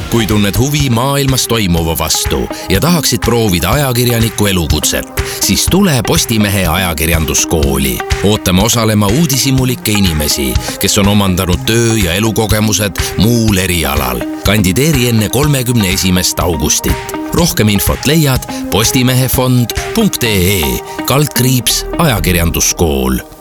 Kui tunned huvi maailmas toimuva vastu ja tahaksid proovida ajakirjaniku elukutset, siis tule Postimehe ajakirjanduskooli. Ootame osalema uudishimulikke inimesi, kes on omandanud töö- ja elukogemused muul erialal. Kandideeri enne 31. augustit. Rohkem infot leiad postimehefond.ee /ajakirjanduskool.